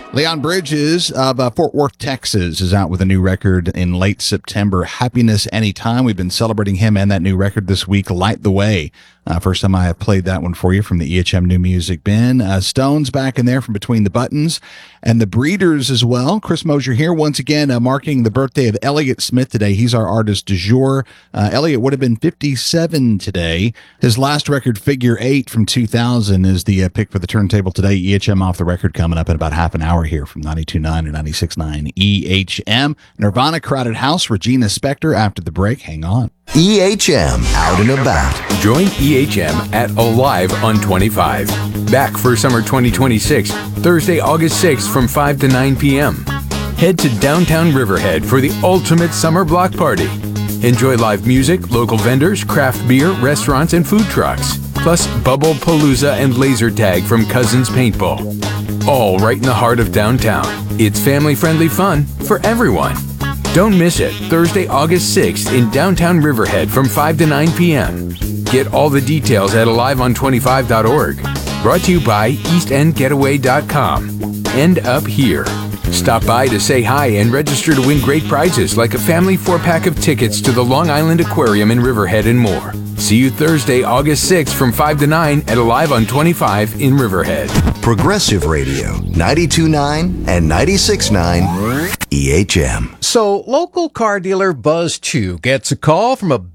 Leon Bridges of Fort Worth, Texas is out with a new record in late September, Happiness Anytime. We've been celebrating him and that new record this week, Light the Way. First time I have played that one for you from the EHM New Music bin. Stones back in there from Between the Buttons, and the Breeders as well. Chris Mosier here once again, marking the birthday of Elliott Smith today. He's our artist du jour. Elliott would have been 57 today. His last record, Figure 8 from 2000, is the pick for the turntable today. EHM Off the Record coming up in about half an hour here from 92.9 and 96.9 EHM. Nirvana, Crowded House, Regina Spektor after the break. Hang on. EHM Out and About. Join EHM at Alive on 25. Back for summer 2026, Thursday, August 6th from 5 to 9 p.m. Head to downtown Riverhead for the ultimate summer block party. Enjoy live music, local vendors, craft beer, restaurants, and food trucks. Plus Bubble Palooza and laser tag from Cousins Paintball. All right in the heart of downtown. It's family-friendly fun for everyone. Don't miss it, Thursday, August 6th in downtown Riverhead from 5 to 9 p.m. Get all the details at aliveon25.org. Brought to you by eastendgetaway.com. End up here. Stop by to say hi and register to win great prizes like a family 4-pack of tickets to the Long Island Aquarium in Riverhead and more. See you Thursday, August 6th from 5 to 9 at Alive on 25 in Riverhead. Progressive Radio, 92.9 and 96.9 EHM. So, local car dealer Buzz Chew gets a call from a